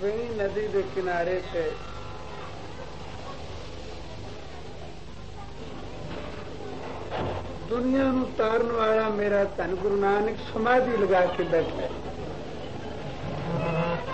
फेणी नदी के किनारे थे। दुनिया नू तारन वाला मेरा धन गुरु नानक समाधि लगा के बैठे।